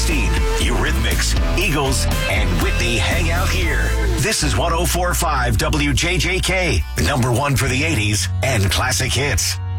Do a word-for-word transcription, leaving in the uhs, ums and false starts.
Springsteen, Eurythmics, Eagles, and Whitney hang out here. This is one oh four point five W J J K, number one for the eighties and classic hits.